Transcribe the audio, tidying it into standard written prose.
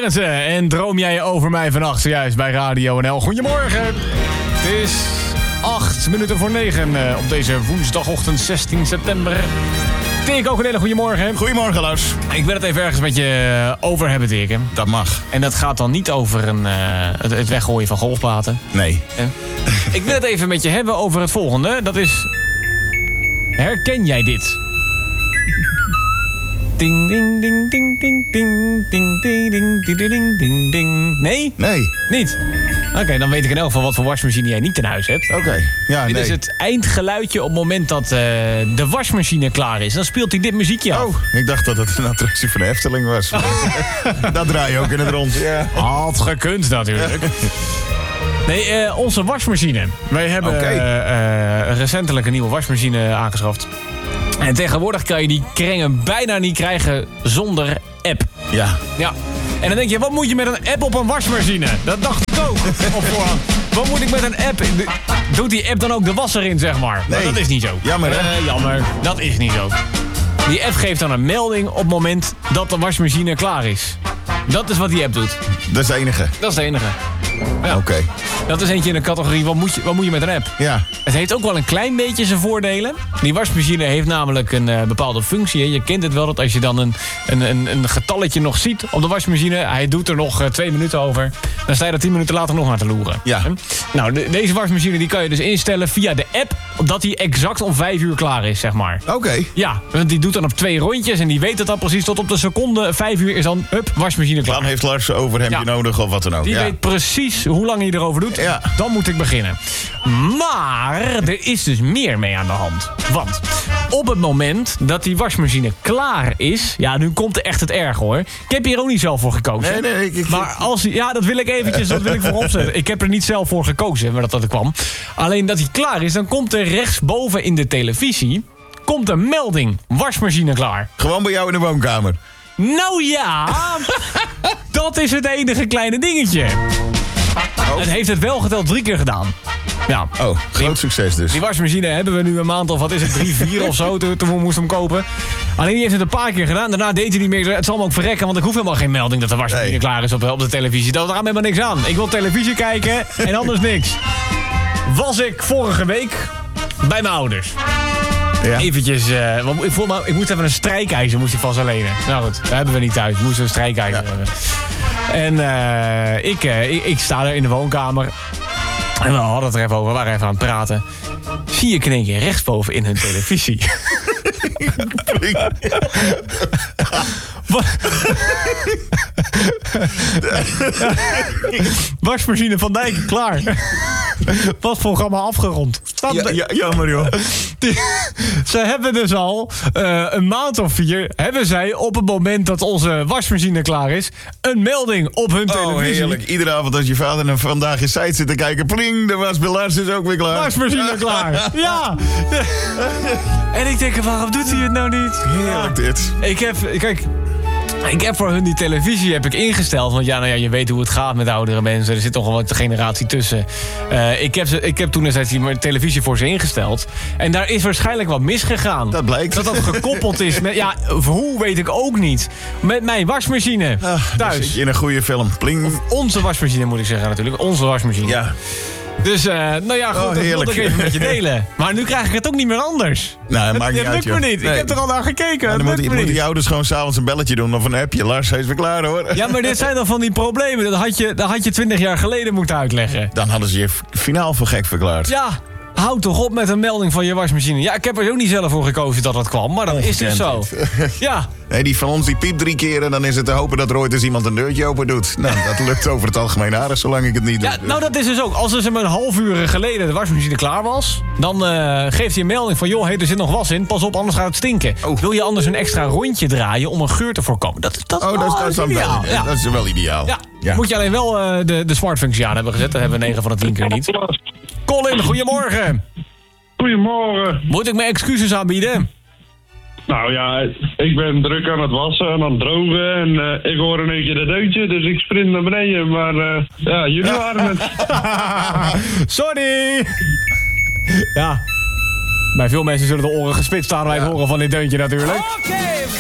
Berendsen en droom jij over mij vannacht zojuist bij Radio NL. Goedemorgen. Het is 8:08 op deze woensdagochtend 16 september. Dirk, ook een hele goede morgen. Goedemorgen, Lars. Ik wil het even ergens met je over hebben, Dirk. Dat mag. En dat gaat dan niet over het weggooien van golfplaten. Nee. Ik wil het even met je hebben over het volgende. Dat is... Herken jij dit? Ding, ding, ding, ding, ding, ding, ding, ding, ding, ding, ding, ding, ding. Nee? Nee. Niet? Oké, dan weet ik in elk geval wat voor wasmachine jij niet in huis hebt. Oké. Ja, Dit nee. is het eindgeluidje op het moment dat de wasmachine klaar is. Dan speelt hij dit muziekje af. Oh, ik dacht dat het een attractie van de Efteling was. Dat draai je ook in het rond. Ja. Had gekund natuurlijk. Nee, onze wasmachine. Wij hebben recentelijk een nieuwe wasmachine aangeschaft. En tegenwoordig kan je die krengen bijna niet krijgen zonder app. Ja. Ja. En dan denk je, wat moet je met een app op een wasmachine? Dat dacht ik ook op voorhand. Wat moet ik met een app? Doet die app dan ook de was erin, zeg maar? Nee. Maar dat is niet zo. Jammer, hè? Jammer. Dat is niet zo. Die app geeft dan een melding op het moment dat de wasmachine klaar is. Dat is wat die app doet. Dat is de enige. Dat is de enige. Ja. Oké. Dat is eentje in de categorie, wat moet je met een app? Ja. Het heeft ook wel een klein beetje zijn voordelen. Die wasmachine heeft namelijk een bepaalde functie. Hè. Je kent het wel, dat als je dan een getalletje nog ziet op de wasmachine... hij doet er nog 2 minuten over... dan sta je er 10 minuten later nog naar te loeren. Ja. Nou, deze wasmachine die kan je dus instellen via de app... dat die exact om 5 uur klaar is, zeg maar. Oké. Ja, want die doet dan op 2 rondjes... en die weet het dan precies tot op de seconde. 5 uur is dan, wasmachine klaar. Dan heeft Lars overhemdje nodig of wat dan ook. Die weet precies hoe lang hij erover doet. Ja. Dan moet ik beginnen. Maar er is dus meer mee aan de hand. Want op het moment dat die wasmachine klaar is... ja, nu komt er echt het erg, hoor. Ik heb hier ook niet zelf voor gekozen. Nee. Maar als hij... Ja, dat wil ik eventjes, dat wil ik voorop zetten. Ik heb er niet zelf voor gekozen, maar dat kwam. Alleen dat hij klaar is, dan komt er rechtsboven in de televisie... komt een melding. Wasmachine klaar. Gewoon bij jou in de woonkamer. Nou ja, dat is het enige kleine dingetje. Het heeft het wel geteld 3 keer gedaan. Ja. Oh, groot succes dus. Die wasmachine hebben we nu een maand of wat is het, 3, 4 of zo, toen we moesten hem kopen. Alleen die heeft het een paar keer gedaan. Daarna deed hij niet meer. Het zal me ook verrekken, want ik hoef helemaal geen melding dat de wasmachine klaar is op de televisie. Daar gaat me helemaal niks aan. Ik wil televisie kijken en anders niks. Was ik vorige week bij mijn ouders. Ja. Eventjes, ik moest even een strijkijzer moest ik vast lenen. Nou goed, dat hebben we niet thuis. We moesten een strijkijzer hebben. En ik sta er in de woonkamer. En we hadden het er even over, we waren even aan het praten. Zie ik in één keer rechtsboven in hun televisie. Wasmachine van Dijk, klaar. Wasprogramma afgerond. Jammer, joh. Ze hebben dus al een maand of 4... hebben zij op het moment dat onze wasmachine klaar is... een melding op hun televisie. Oh, heerlijk. Iedere avond als je vader en vandaag je site zit te kijken... pling, de wasbelaars is ook weer klaar. Wasmachine klaar. Ja. En ik denk, waarom doet hij het nou niet? Heerlijk dit. Ik heb voor hun die televisie ingesteld. Want je weet hoe het gaat met oudere mensen. Er zit toch wel wat generatie tussen. Ik heb toen destijds die televisie voor ze ingesteld. En daar is waarschijnlijk wat misgegaan. Dat blijkt. Dat gekoppeld is met... Ja, hoe weet ik ook niet. Met mijn wasmachine thuis. Zit je in een goede film. Pling. Of onze wasmachine moet ik zeggen natuurlijk. Onze wasmachine. Ja. Dus, nou ja, goed, dat wilde ik even met je delen. Maar nu krijg ik het ook niet meer anders. Nou, maakt niet dat uit, lukt me joh. niet. Nee. Ik heb er al naar gekeken. Ja, dan moeten die ouders gewoon s'avonds een belletje doen of een appje. Lars, hij is weer klaar, hoor. Ja, maar dit zijn dan van die problemen. Dat had je 20 jaar geleden moeten uitleggen. Dan hadden ze je finaal voor gek verklaard. Ja, houd toch op met een melding van je wasmachine. Ja, ik heb er ook niet zelf voor gekozen dat kwam. Maar dan is het zo. Ja. Nee, die van ons die piept 3 keer en dan is het te hopen dat er ooit eens iemand een deurtje open doet. Nou, dat lukt over het algemeen aardig, zolang ik het niet doe. Ja, nou dat is dus ook. Als er een half uur geleden de wasmachine klaar was... dan geeft hij een melding van... joh, er zit nog was in, pas op, anders gaat het stinken. Oh. Wil je anders een extra rondje draaien om een geur te voorkomen? Dat is dan ideaal. wel, dat is wel ideaal. Ja. Ja. Moet je alleen wel de smart-functie aan hebben gezet. Dat hebben we 9 van de 10 keer niet. Colin, goedemorgen. Goedemorgen. Moet ik mijn excuses aanbieden? Nou ja, ik ben druk aan het wassen en aan het drogen en ik hoor in één keer dat deuntje, dus ik sprint naar beneden. Maar ja, jullie waren het. Sorry! Ja. Bij veel mensen zullen de oren gespitst staan bij het horen van dit deuntje natuurlijk. Okay,